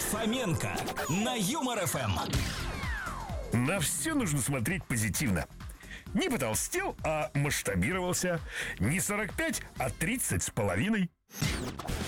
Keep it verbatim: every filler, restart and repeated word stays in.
Фоменко на Юмор ФМ. На все нужно смотреть позитивно. Не потолстел, а масштабировался. Не сорок пять, а тридцать с половиной.